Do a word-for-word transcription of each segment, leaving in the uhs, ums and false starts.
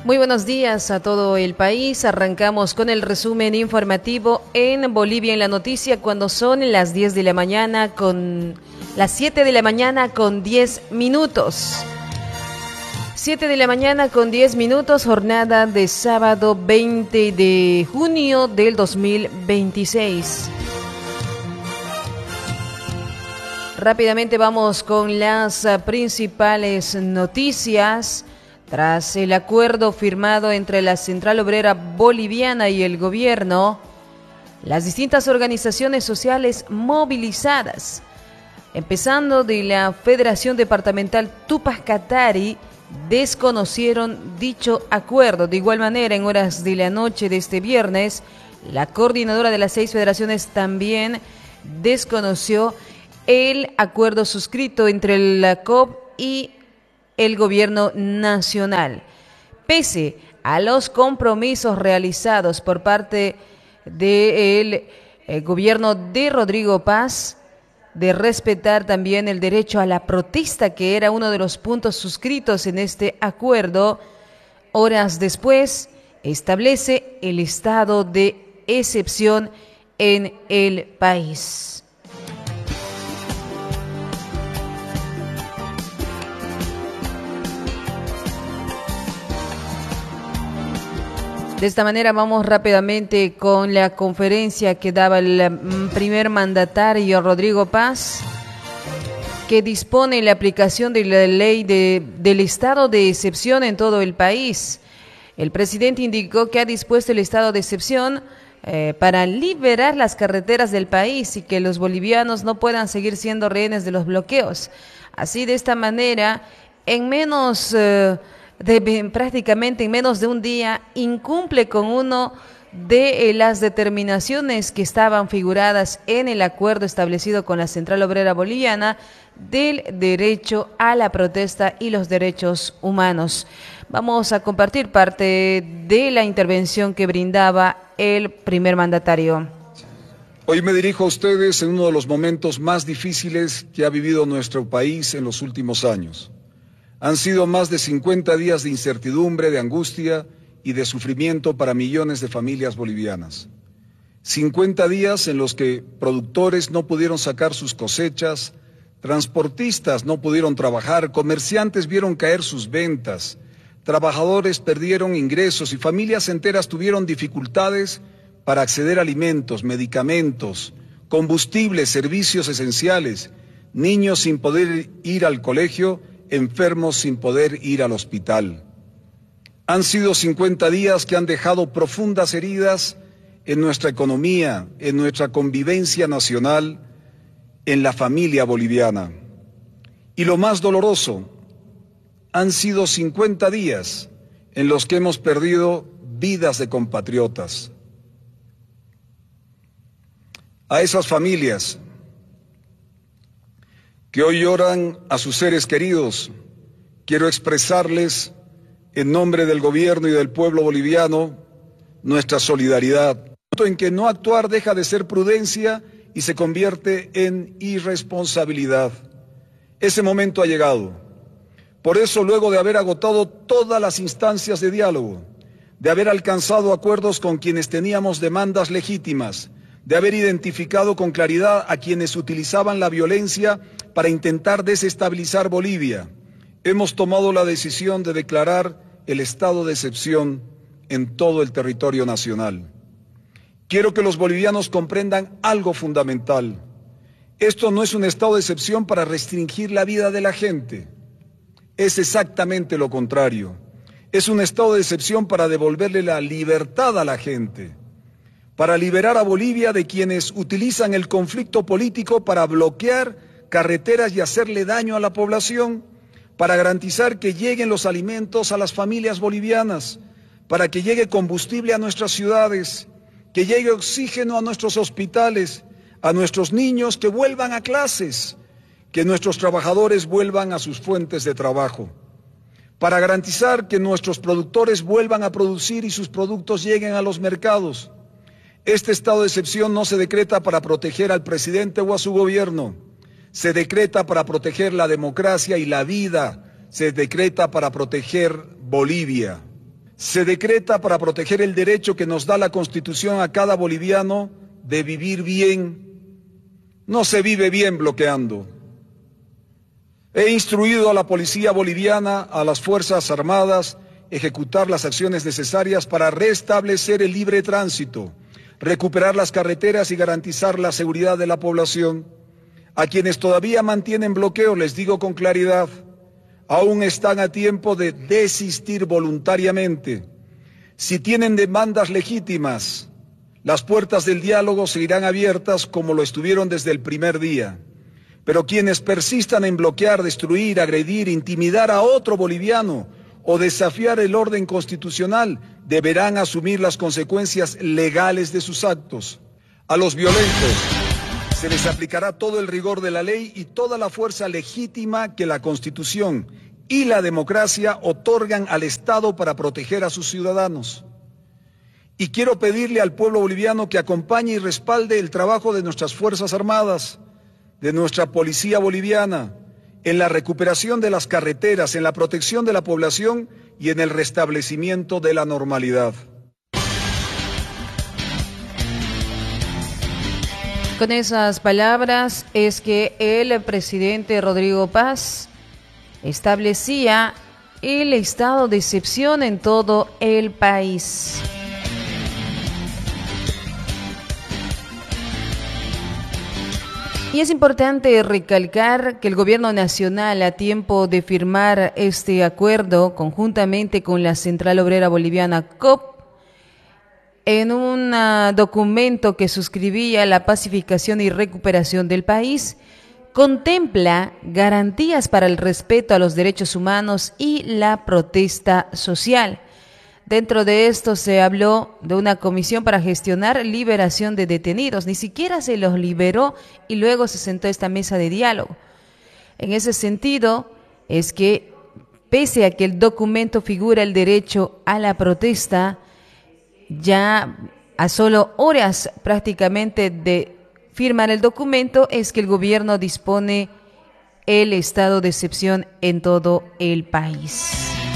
Muy buenos días a todo el país. Arrancamos con el resumen informativo en Bolivia en la noticia cuando son las diez de la mañana con las siete de la mañana con diez minutos. siete de la mañana con diez minutos, jornada de sábado veinte de junio del dos mil veintiséis. Rápidamente vamos con las principales noticias. Tras el acuerdo firmado entre la Central Obrera Boliviana y el gobierno, las distintas organizaciones sociales movilizadas, empezando de la Federación Departamental Tupac Katari, desconocieron dicho acuerdo. De igual manera, en horas de la noche de este viernes, la coordinadora de las seis federaciones también desconoció el acuerdo suscrito entre la C O B y el gobierno nacional. Pese a los compromisos realizados por parte del eh, gobierno de Rodrigo Paz, de respetar también el derecho a la protesta, que era uno de los puntos suscritos en este acuerdo, horas después establece el estado de excepción en el país. De esta manera vamos rápidamente con la conferencia que daba el primer mandatario Rodrigo Paz, que dispone la aplicación de la ley de, del estado de excepción en todo el país. El presidente indicó que ha dispuesto el estado de excepción eh, para liberar las carreteras del país y que los bolivianos no puedan seguir siendo rehenes de los bloqueos. Así, de esta manera, en menos... Eh, De, prácticamente en menos de un día, incumple con uno de eh, las determinaciones que estaban figuradas en el acuerdo establecido con la Central Obrera Boliviana del derecho a la protesta y los derechos humanos. Vamos a compartir parte de la intervención que brindaba el primer mandatario. Hoy me dirijo a ustedes en uno de los momentos más difíciles que ha vivido nuestro país en los últimos años. Han sido más de cincuenta días de incertidumbre, de angustia y de sufrimiento para millones de familias bolivianas. cincuenta días en los que productores no pudieron sacar sus cosechas, transportistas no pudieron trabajar, comerciantes vieron caer sus ventas, trabajadores perdieron ingresos y familias enteras tuvieron dificultades para acceder a alimentos, medicamentos, combustibles, servicios esenciales, niños sin poder ir al colegio, enfermos sin poder ir al hospital. Han sido cincuenta días que han dejado profundas heridas en nuestra economía, en nuestra convivencia nacional, en la familia boliviana. Y lo más doloroso, han sido cincuenta días en los que hemos perdido vidas de compatriotas. A esas familias que hoy lloran a sus seres queridos, quiero expresarles, en nombre del gobierno y del pueblo boliviano, nuestra solidaridad, en que no actuar deja de ser prudencia y se convierte en irresponsabilidad. Ese momento ha llegado. Por eso, luego de haber agotado todas las instancias de diálogo, de haber alcanzado acuerdos con quienes teníamos demandas legítimas, de haber identificado con claridad a quienes utilizaban la violencia para intentar desestabilizar Bolivia, hemos tomado la decisión de declarar el estado de excepción en todo el territorio nacional. Quiero que los bolivianos comprendan algo fundamental. Esto no es un estado de excepción para restringir la vida de la gente. Es exactamente lo contrario. Es un estado de excepción para devolverle la libertad a la gente, para liberar a Bolivia de quienes utilizan el conflicto político para bloquear carreteras y hacerle daño a la población, para garantizar que lleguen los alimentos a las familias bolivianas, para que llegue combustible a nuestras ciudades, que llegue oxígeno a nuestros hospitales, a nuestros niños que vuelvan a clases, que nuestros trabajadores vuelvan a sus fuentes de trabajo, para garantizar que nuestros productores vuelvan a producir y sus productos lleguen a los mercados. Este estado de excepción no se decreta para proteger al presidente o a su gobierno, se decreta para proteger la democracia y la vida, se decreta para proteger Bolivia. se decreta para proteger el derecho que nos da la Constitución a cada boliviano de vivir bien. No se vive bien bloqueando. He instruido a la policía boliviana, a las Fuerzas Armadas, ejecutar las acciones necesarias para restablecer el libre tránsito, recuperar las carreteras y garantizar la seguridad de la población. A quienes todavía mantienen bloqueo les digo con claridad, aún están a tiempo de desistir voluntariamente. Si tienen demandas legítimas, las puertas del diálogo seguirán abiertas como lo estuvieron desde el primer día. Pero quienes persistan en bloquear, destruir, agredir, intimidar a otro boliviano o desafiar el orden constitucional deberán asumir las consecuencias legales de sus actos. A los violentos se les aplicará todo el rigor de la ley y toda la fuerza legítima que la Constitución y la democracia otorgan al Estado para proteger a sus ciudadanos. Y quiero pedirle al pueblo boliviano que acompañe y respalde el trabajo de nuestras Fuerzas Armadas, de nuestra Policía Boliviana, en la recuperación de las carreteras, en la protección de la población y en el restablecimiento de la normalidad. Con esas palabras es que el presidente Rodrigo Paz establecía el estado de excepción en todo el país. Y es importante recalcar que el gobierno nacional, a tiempo de firmar este acuerdo conjuntamente con la Central Obrera Boliviana C O P, en un uh, documento que suscribía la pacificación y recuperación del país, contempla garantías para el respeto a los derechos humanos y la protesta social. Dentro de esto se habló de una comisión para gestionar liberación de detenidos. Ni siquiera se los liberó y luego se sentó a esta mesa de diálogo. En ese sentido, es que pese a que el documento figura el derecho a la protesta, ya a solo horas prácticamente de firmar el documento, es que el gobierno dispone el estado de excepción en todo el país.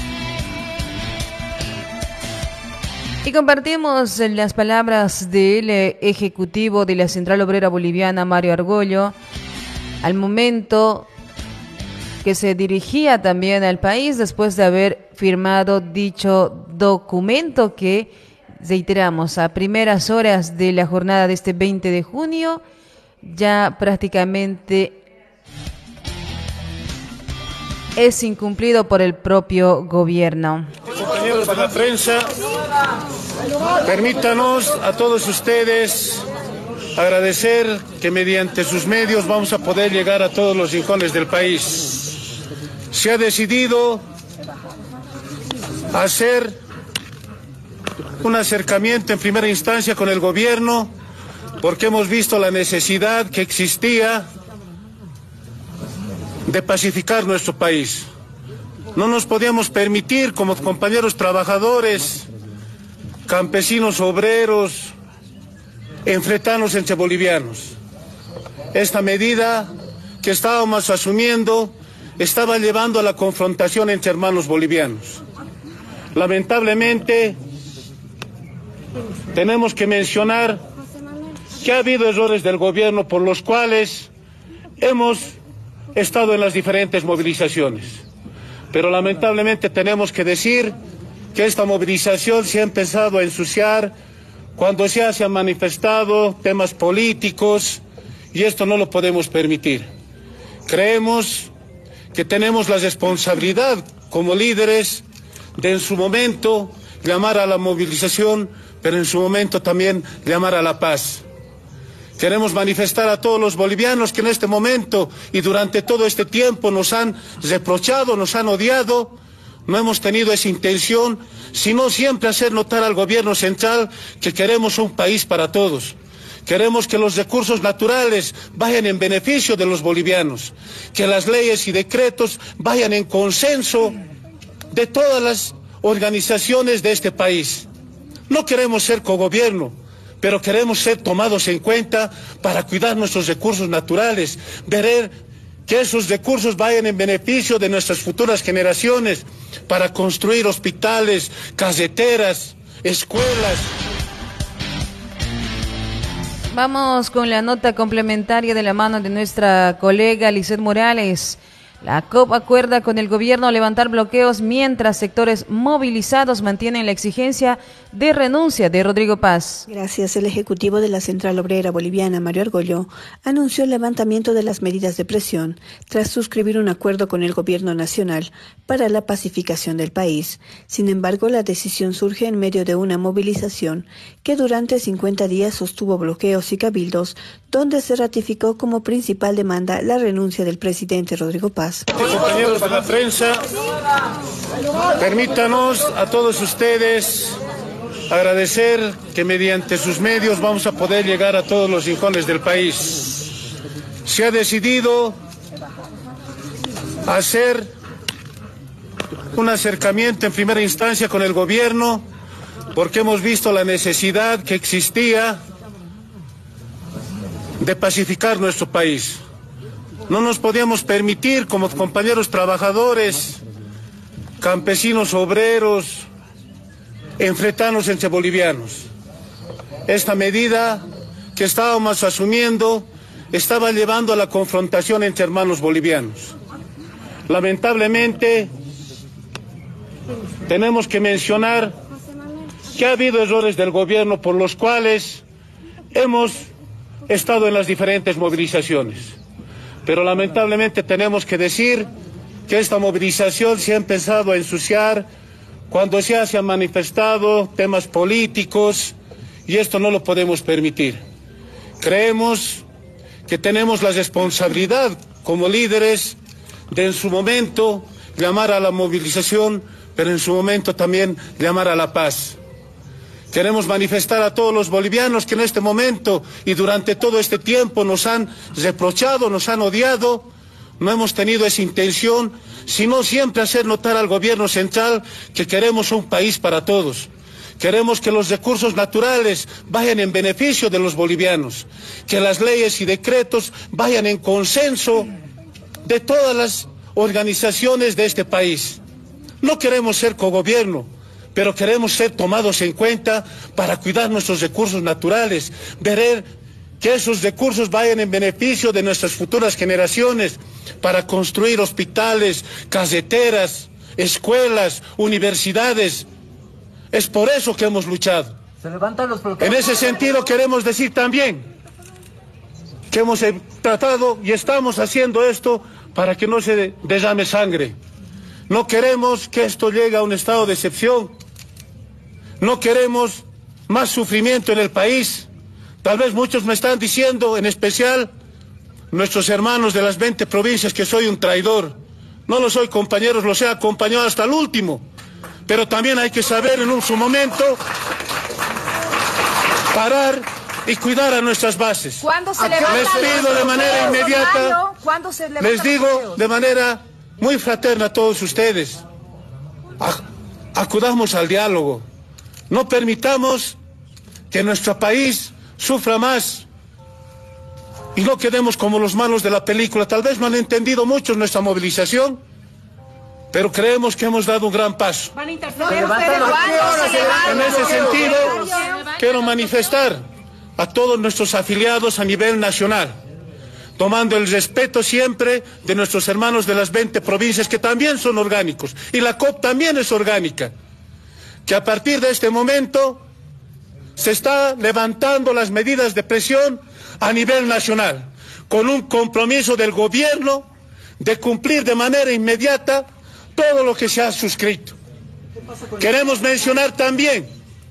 Y compartimos las palabras del ejecutivo de la Central Obrera Boliviana, Mario Argollo, al momento que se dirigía también al país después de haber firmado dicho documento que, reiteramos, a primeras horas de la jornada de este veinte de junio, ya prácticamente es incumplido por el propio gobierno. Compañeros de la prensa, permítanos a todos ustedes agradecer que mediante sus medios vamos a poder llegar a todos los rincones del país. Se ha decidido hacer un acercamiento en primera instancia con el gobierno porque hemos visto la necesidad que existía de pacificar nuestro país. No nos podíamos permitir, como compañeros trabajadores, campesinos, obreros, enfrentarnos entre bolivianos. Esta medida que estábamos asumiendo estaba llevando a la confrontación entre hermanos bolivianos. Lamentablemente, tenemos que mencionar que ha habido errores del gobierno por los cuales hemos estado en las diferentes movilizaciones. Pero lamentablemente tenemos que decir que esta movilización se ha empezado a ensuciar cuando ya se han manifestado temas políticos y esto no lo podemos permitir. Creemos que tenemos la responsabilidad como líderes de en su momento llamar a la movilización, pero en su momento también llamar a la paz. Queremos manifestar a todos los bolivianos que en este momento y durante todo este tiempo nos han reprochado, nos han odiado. No hemos tenido esa intención, sino siempre hacer notar al gobierno central que queremos un país para todos. Queremos que los recursos naturales vayan en beneficio de los bolivianos, que las leyes y decretos vayan en consenso de todas las organizaciones de este país. No queremos ser cogobierno, pero queremos ser tomados en cuenta para cuidar nuestros recursos naturales, ver que esos recursos vayan en beneficio de nuestras futuras generaciones, para construir hospitales, carreteras, escuelas. Vamos con la nota complementaria de la mano de nuestra colega Lizeth Morales. La C O P acuerda con el gobierno levantar bloqueos mientras sectores movilizados mantienen la exigencia de renuncia de Rodrigo Paz. Gracias. El ejecutivo de la Central Obrera Boliviana, Mario Argollo, anunció el levantamiento de las medidas de presión tras suscribir un acuerdo con el gobierno nacional para la pacificación del país. Sin embargo, la decisión surge en medio de una movilización que durante cincuenta días sostuvo bloqueos y cabildos, donde se ratificó como principal demanda la renuncia del presidente Rodrigo Paz. Compañeros de la prensa, permítanos a todos ustedes agradecer que mediante sus medios vamos a poder llegar a todos los rincones del país. Se ha decidido hacer un acercamiento en primera instancia con el gobierno porque hemos visto la necesidad que existía de pacificar nuestro país. No nos podíamos permitir, como compañeros trabajadores, campesinos, obreros, enfrentarnos entre bolivianos. Esta medida que estábamos asumiendo estaba llevando a la confrontación entre hermanos bolivianos. Lamentablemente, tenemos que mencionar que ha habido errores del gobierno por los cuales hemos estado en las diferentes movilizaciones. Pero lamentablemente tenemos que decir que esta movilización se ha empezado a ensuciar cuando ya se han manifestado temas políticos y esto no lo podemos permitir. Creemos que tenemos la responsabilidad como líderes de en su momento llamar a la movilización, pero en su momento también llamar a la paz. Queremos manifestar a todos los bolivianos que en este momento y durante todo este tiempo nos han reprochado, nos han odiado, no hemos tenido esa intención, sino siempre hacer notar al gobierno central que queremos un país para todos. Queremos que los recursos naturales vayan en beneficio de los bolivianos, que las leyes y decretos vayan en consenso de todas las organizaciones de este país. No queremos ser cogobierno, pero queremos ser tomados en cuenta para cuidar nuestros recursos naturales, ver que esos recursos vayan en beneficio de nuestras futuras generaciones, para construir hospitales, carreteras, escuelas, universidades. Es por eso que hemos luchado. Se levantan los bloqueos. En ese sentido queremos decir también que hemos tratado y estamos haciendo esto para que no se derrame sangre. No queremos que esto llegue a un estado de excepción. No queremos más sufrimiento en el país. Tal vez muchos me están diciendo, en especial nuestros hermanos de las veinte provincias, que soy un traidor. No lo soy, compañeros, los he acompañado hasta el último. Pero también hay que saber en un su momento parar y cuidar a nuestras bases. ¿Cuándo se les pido de manera inmediata, ¿Cuándo se les digo de manera muy fraterna a todos ustedes, acudamos al diálogo. No permitamos que nuestro país sufra más y no quedemos como los malos de la película. Tal vez no han entendido mucho nuestra movilización, pero creemos que hemos dado un gran paso. ¿Van a interferir ustedes? En ese sentido, quiero manifestar a todos nuestros afiliados a nivel nacional, tomando el respeto siempre de nuestros hermanos de las veinte provincias, que también son orgánicos, y la C O P también es orgánica, que a partir de este momento se está levantando las medidas de presión a nivel nacional, con un compromiso del gobierno de cumplir de manera inmediata todo lo que se ha suscrito. Queremos mencionar también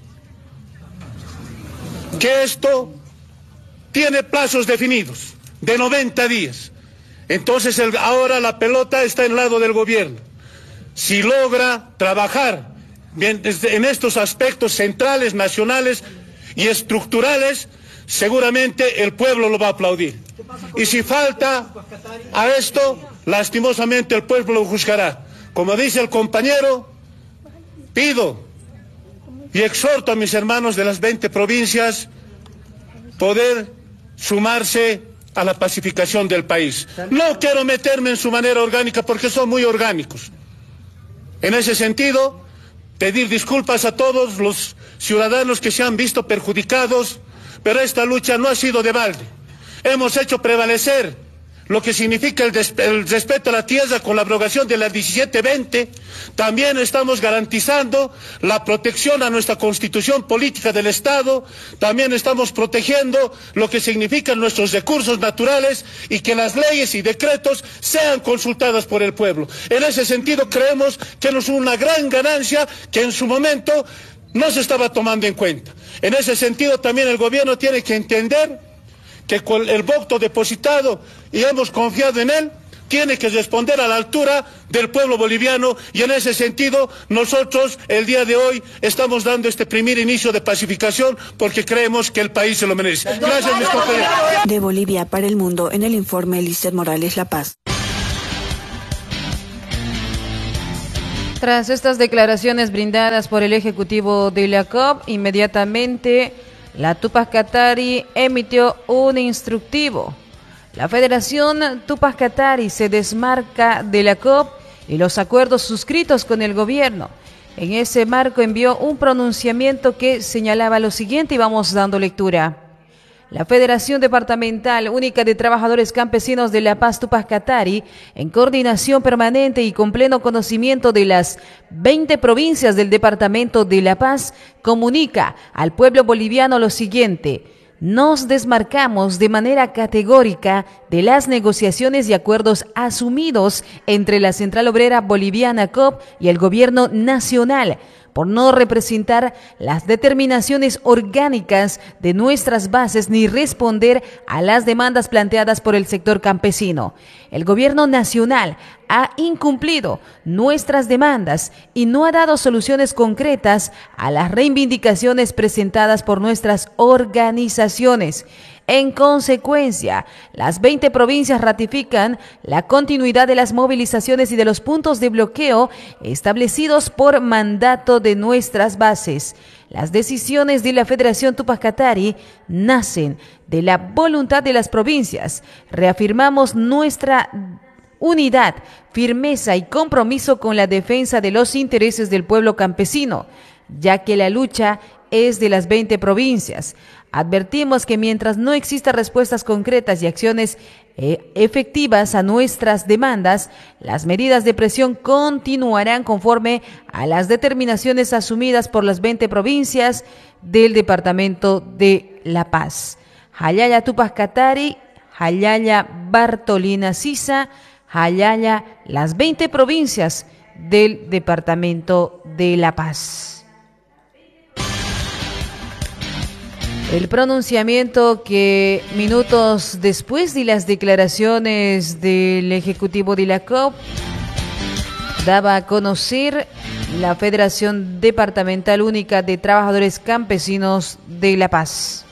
que esto tiene plazos definidos de noventa días. Entonces el, ahora la pelota está en el lado del gobierno. Si logra trabajar en estos aspectos centrales, nacionales y estructurales, seguramente el pueblo lo va a aplaudir. Y si falta a esto, lastimosamente el pueblo lo juzgará. Como dice el compañero, pido y exhorto a mis hermanos de las veinte provincias poder sumarse a la pacificación del país. No quiero meterme en su manera orgánica porque son muy orgánicos. En ese sentido, pedir disculpas a todos los ciudadanos que se han visto perjudicados, pero esta lucha no ha sido de balde. Hemos hecho prevalecer lo que significa el, el respeto a la tierra con la abrogación de la diecisiete veinte. También estamos garantizando la protección a nuestra constitución política del Estado. También estamos protegiendo lo que significan nuestros recursos naturales y que las leyes y decretos sean consultadas por el pueblo. En ese sentido, creemos que nos es una gran ganancia que en su momento no se estaba tomando en cuenta. En ese sentido, también el gobierno tiene que entender que con el voto depositado y hemos confiado en él, tiene que responder a la altura del pueblo boliviano, y en ese sentido nosotros el día de hoy estamos dando este primer inicio de pacificación porque creemos que el país se lo merece. Gracias, mis compañeros. De Bolivia para el mundo, en el informe Elícer Morales, La Paz. Tras estas declaraciones brindadas por el Ejecutivo de la C O P, inmediatamente la Tupac Katari emitió un instructivo. La Federación Tupac Katari se desmarca de la C O P y los acuerdos suscritos con el gobierno. En ese marco envió un pronunciamiento que señalaba lo siguiente y vamos dando lectura. La Federación Departamental Única de Trabajadores Campesinos de La Paz Tupac Katari, en coordinación permanente y con pleno conocimiento de las veinte provincias del Departamento de La Paz, comunica al pueblo boliviano lo siguiente: nos desmarcamos de manera categórica de las negociaciones y acuerdos asumidos entre la Central Obrera Boliviana C O P y el Gobierno Nacional, por no representar las determinaciones orgánicas de nuestras bases ni responder a las demandas planteadas por el sector campesino. El gobierno nacional ha incumplido nuestras demandas y no ha dado soluciones concretas a las reivindicaciones presentadas por nuestras organizaciones. En consecuencia, las veinte provincias ratifican la continuidad de las movilizaciones y de los puntos de bloqueo establecidos por mandato de nuestras bases. Las decisiones de la Federación Tupac Katari nacen de la voluntad de las provincias. Reafirmamos nuestra unidad, firmeza y compromiso con la defensa de los intereses del pueblo campesino, ya que la lucha es de las veinte provincias. Advertimos que mientras no exista respuestas concretas y acciones eh, efectivas a nuestras demandas, las medidas de presión continuarán conforme a las determinaciones asumidas por las veinte provincias del Departamento de La Paz. Hayaya Tupac Katari, Hayaya Bartolina Sisa, Hayaya, las veinte provincias del Departamento de La Paz. El pronunciamiento que minutos después de las declaraciones del Ejecutivo de la C O P daba a conocer la Federación Departamental Única de Trabajadores Campesinos de La Paz.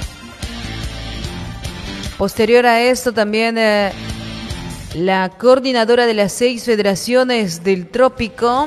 Posterior a esto también eh, la coordinadora de las seis federaciones del Trópico,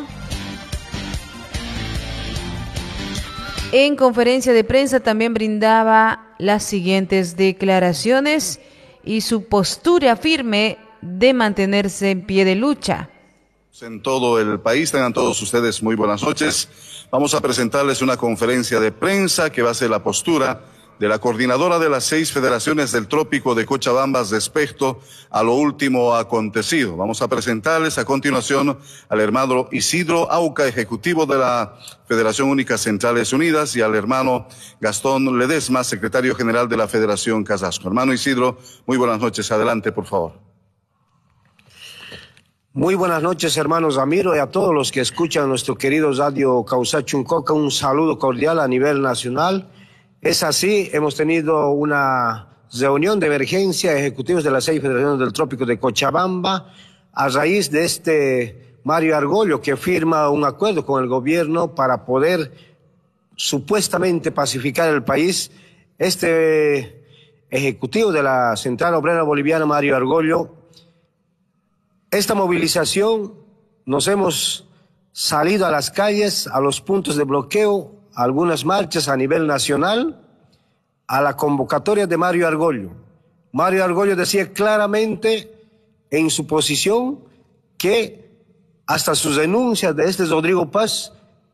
en conferencia de prensa, también brindaba las siguientes declaraciones y su postura firme de mantenerse en pie de lucha. En todo el país, tengan todos ustedes muy buenas noches. Vamos a presentarles una conferencia de prensa que va a ser la postura de la coordinadora de las seis federaciones del Trópico de Cochabamba respecto a lo último acontecido. Vamos a presentarles a continuación al hermano Isidro Auca, ejecutivo de la Federación Única Centrales Unidas, y al hermano Gastón Ledesma, secretario general de la Federación Casasco. Hermano Isidro, muy buenas noches. Adelante, por favor. Muy buenas noches, hermanos Ramiro, y a todos los que escuchan nuestro querido radio Causachuncoca, un saludo cordial a nivel nacional. Es así, hemos tenido una reunión de emergencia, ejecutivos de las seis federaciones del Trópico de Cochabamba, a raíz de este Mario Argollo, que firma un acuerdo con el gobierno para poder supuestamente pacificar el país. Este ejecutivo de la Central Obrera Boliviana, Mario Argollo, esta movilización nos hemos salido a las calles, a los puntos de bloqueo, algunas marchas a nivel nacional, a la convocatoria de Mario Argollo. Mario Argollo decía claramente en su posición que hasta sus denuncias de este Rodrigo Paz,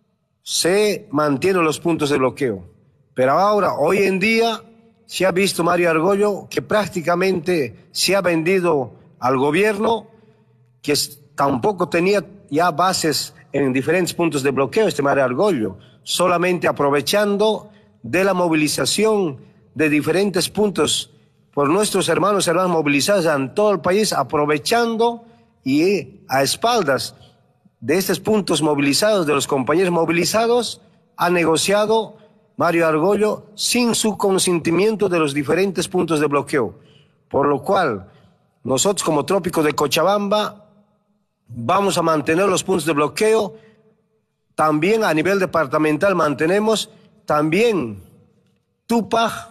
se mantienen los puntos de bloqueo. Pero ahora, hoy en día, se ha visto, Mario Argollo, que prácticamente se ha vendido al gobierno, que tampoco tenía ya bases en diferentes puntos de bloqueo, este Mario Argollo, solamente aprovechando de la movilización de diferentes puntos por nuestros hermanos y hermanas movilizados en todo el país, aprovechando y a espaldas de estos puntos movilizados, de los compañeros movilizados, ha negociado Mario Argollo sin su consentimiento de los diferentes puntos de bloqueo. Por lo cual, nosotros como Trópico de Cochabamba vamos a mantener los puntos de bloqueo. También a nivel departamental mantenemos. También Tupac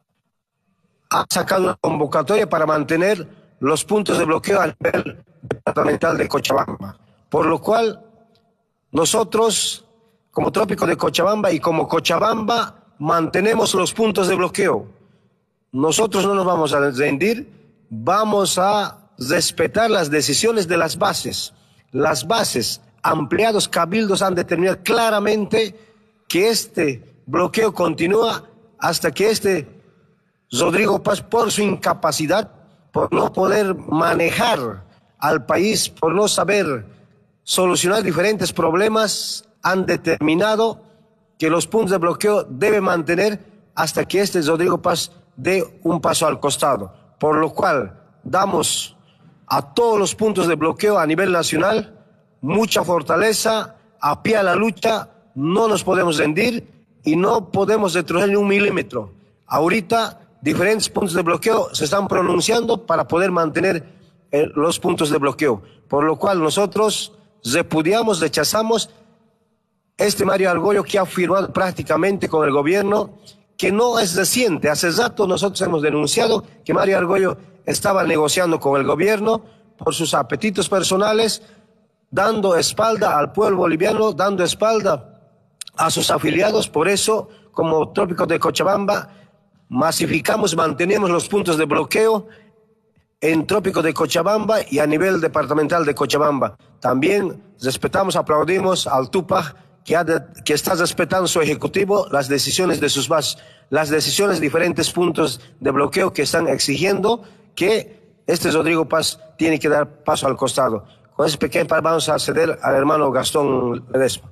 ha sacado una convocatoria para mantener los puntos de bloqueo a nivel departamental de Cochabamba. Por lo cual, nosotros, como Trópico de Cochabamba y como Cochabamba, mantenemos los puntos de bloqueo. Nosotros no nos vamos a rendir, vamos a respetar las decisiones de las bases. Las bases, ampliados cabildos han determinado claramente que este bloqueo continúa hasta que este Rodrigo Paz, por su incapacidad, por no poder manejar al país, por no saber solucionar diferentes problemas, han determinado que los puntos de bloqueo deben mantener hasta que este Rodrigo Paz dé un paso al costado. Por lo cual, damos a todos los puntos de bloqueo a nivel nacional mucha fortaleza, a pie a la lucha, no nos podemos rendir y no podemos retroceder ni un milímetro. Ahorita, diferentes puntos de bloqueo se están pronunciando para poder mantener eh, los puntos de bloqueo. Por lo cual, nosotros repudiamos, rechazamos este Mario Argollo que ha firmado prácticamente con el gobierno, que no es reciente. Hace rato nosotros hemos denunciado que Mario Argollo estaba negociando con el gobierno por sus apetitos personales, dando espalda al pueblo boliviano, dando espalda a sus afiliados. Por eso, como Trópico de Cochabamba, masificamos, mantenemos los puntos de bloqueo en Trópico de Cochabamba y a nivel departamental de Cochabamba. También respetamos, aplaudimos al Tupac, que, ha de, que está respetando su ejecutivo, las decisiones de sus bases, las decisiones de diferentes puntos de bloqueo que están exigiendo que este Rodrigo Paz tiene que dar paso al costado. Con ese pequeño par vamos a ceder al hermano Gastón Ledesma.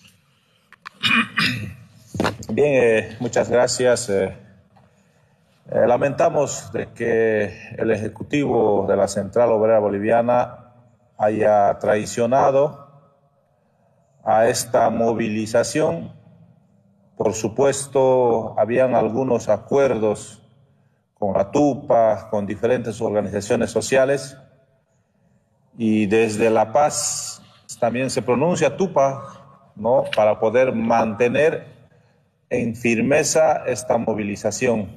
Bien, eh, muchas gracias. Eh, eh, lamentamos de que el Ejecutivo de la Central Obrera Boliviana haya traicionado a esta movilización. Por supuesto, habían algunos acuerdos con la Tupac, con diferentes organizaciones sociales, y desde La Paz también se pronuncia Tupac, ¿no?, para poder mantener en firmeza esta movilización.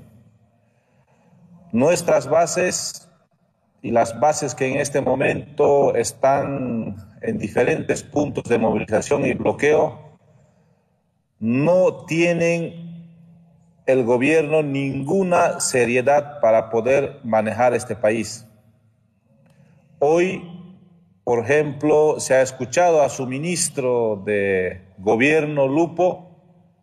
Nuestras bases y las bases que en este momento están en diferentes puntos de movilización y bloqueo, no tienen el gobierno ninguna seriedad para poder manejar este país. Hoy, por ejemplo, se ha escuchado a su ministro de Gobierno, Lupo,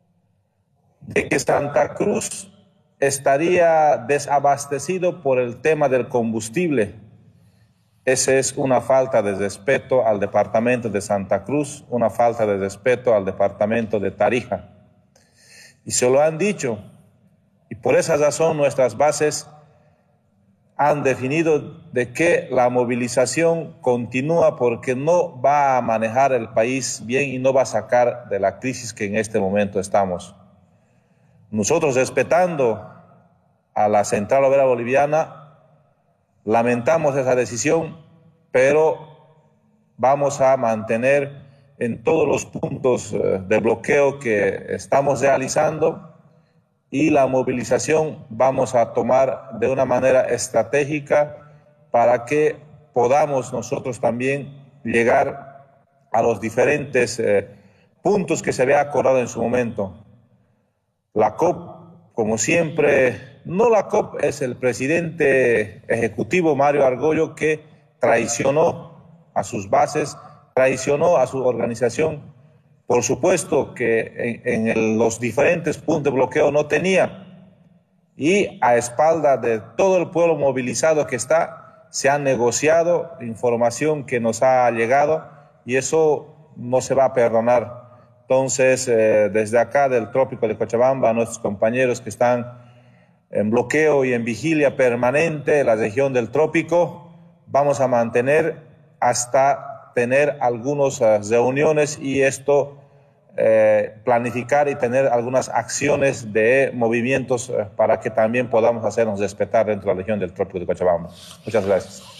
de que Santa Cruz estaría desabastecido por el tema del combustible. Esa es una falta de respeto al departamento de Santa Cruz, una falta de respeto al departamento de Tarija. Y se lo han dicho, y por esa razón nuestras bases han definido de que la movilización continúa porque no va a manejar el país bien y no va a sacar de la crisis que en este momento estamos. Nosotros, respetando a la Central Obrera Boliviana, lamentamos esa decisión, pero vamos a mantener en todos los puntos de bloqueo que estamos realizando, y la movilización vamos a tomar de una manera estratégica para que podamos nosotros también llegar a los diferentes eh, puntos que se había acordado en su momento. La C O P, como siempre, no la C O P, es el presidente ejecutivo Mario Argollo que traicionó a sus bases, traicionó a su organización. Por supuesto que en, en el, los diferentes puntos de bloqueo no tenía, y a espalda de todo el pueblo movilizado que está, se ha negociado información que nos ha llegado, y eso no se va a perdonar. Entonces, eh, desde acá del Trópico de Cochabamba, a nuestros compañeros que están en bloqueo y en vigilia permanente en la región del Trópico, vamos a mantener hasta tener algunas uh, reuniones y esto eh, planificar y tener algunas acciones de movimientos uh, para que también podamos hacernos respetar dentro de la región del Trópico de Cochabamba. Muchas gracias.